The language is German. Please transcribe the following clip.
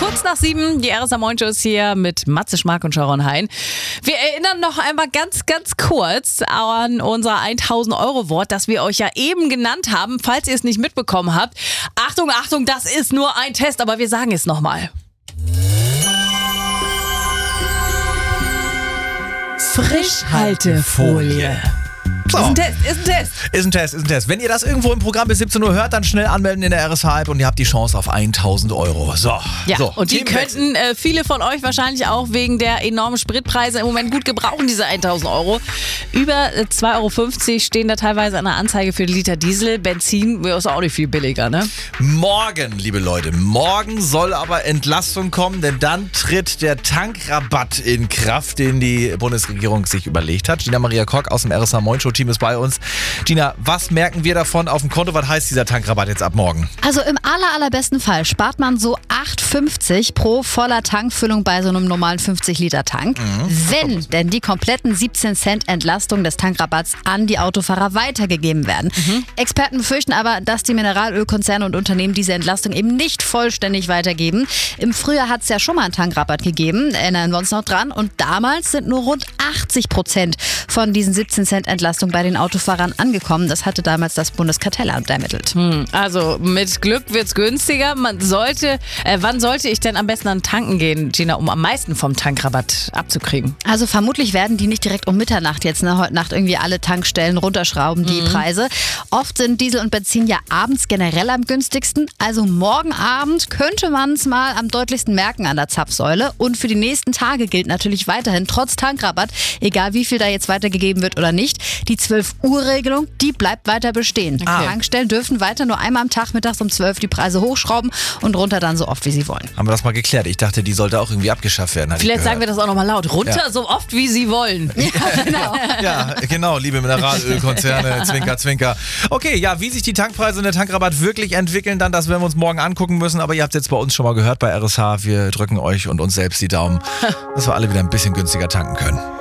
Kurz nach 7, die RSA Moin Show ist hier mit Matze Schmark und Sharon Hein. Wir erinnern noch einmal ganz kurz an unser 1000-Euro-Wort, das wir euch ja eben genannt haben, falls ihr es nicht mitbekommen habt. Achtung, das ist nur ein Test, aber wir sagen es nochmal. Frischhaltefolie. So. Ist ein Test. Ist ein Test. Wenn ihr das irgendwo im Programm bis 17 Uhr hört, dann schnell anmelden in der RSH-App und ihr habt die Chance auf 1000 Euro. So. Ja, so. und die könnten viele von euch wahrscheinlich auch wegen der enormen Spritpreise im Moment gut gebrauchen, diese 1000 Euro. Über 2,50 Euro stehen da teilweise an der Anzeige für den Liter Diesel. Benzin ist auch nicht viel billiger, ne? Morgen, liebe Leute, morgen soll aber Entlastung kommen, denn dann tritt der Tankrabatt in Kraft, den die Bundesregierung sich überlegt hat. Gina Maria Kock aus dem RSH Moin Show Team ist bei uns. Gina, was merken wir davon auf dem Konto? Was heißt dieser Tankrabatt jetzt ab morgen? Also im allerbesten Fall spart man so 8,50 pro voller Tankfüllung bei so einem normalen 50-Liter-Tank. Wenn denn die kompletten 17 Cent Entlastung des Tankrabatts an die Autofahrer weitergegeben werden. Experten befürchten aber, dass die Mineralölkonzerne und Unternehmen diese Entlastung eben nicht vollständig weitergeben. Im Frühjahr hat es ja schon mal einen Tankrabatt gegeben, erinnern wir uns noch dran. Und damals sind nur rund 80% von diesen 17 Cent Entlastung bei den Autofahrern angekommen. Das hatte damals das Bundeskartellamt ermittelt. Also mit Glück wird's günstiger. Wann sollte ich denn am besten an tanken gehen, Gina, um am meisten vom Tankrabatt abzukriegen? Also vermutlich werden die nicht direkt um Mitternacht jetzt, heute Nacht irgendwie alle Tankstellen runterschrauben, die Preise. Oft sind Diesel und Benzin ja abends generell am günstigsten. Also morgen Abend könnte man es mal am deutlichsten merken an der Zapfsäule. Und für die nächsten Tage gilt natürlich weiterhin trotz Tankrabatt, egal wie viel da jetzt weitergegeben wird oder nicht, die 12-Uhr-Regelung, die bleibt weiter bestehen. Okay. Tankstellen dürfen weiter nur einmal am Tag mittags um 12 die Preise hochschrauben und runter dann so oft, wie sie wollen. Haben wir das mal geklärt? Ich dachte, die sollte auch irgendwie abgeschafft werden. Vielleicht sagen wir das auch nochmal laut. Runter so oft, wie sie wollen. Ja, genau. Genau, liebe Mineralölkonzerne, Zwinker, Zwinker. Okay, ja, wie sich die Tankpreise und der Tankrabatt wirklich entwickeln, dann das werden wir uns morgen angucken müssen. Aber ihr habt es jetzt bei uns schon mal gehört bei RSH. Wir drücken euch und uns selbst die Daumen, dass wir alle wieder ein bisschen günstiger tanken können.